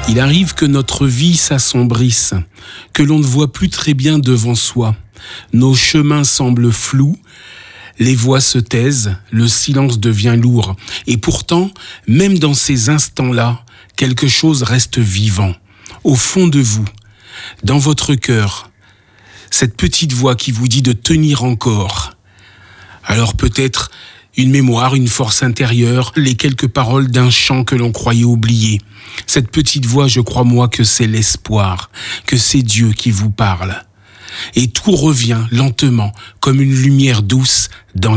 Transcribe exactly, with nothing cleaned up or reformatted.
Il arrive que notre vie s'assombrisse, que l'on ne voit plus très bien devant soi. Nos chemins semblent flous, les voix se taisent, le silence devient lourd. Et pourtant, même dans ces instants-là, quelque chose reste vivant. Au fond de vous, dans votre cœur, cette petite voix qui vous dit de tenir encore. Alors peut-être une mémoire, une force intérieure, les quelques paroles d'un chant que l'on croyait oublié. Cette petite voix, je crois moi que c'est l'espoir, que c'est Dieu qui vous parle. Et tout revient lentement, comme une lumière douce dans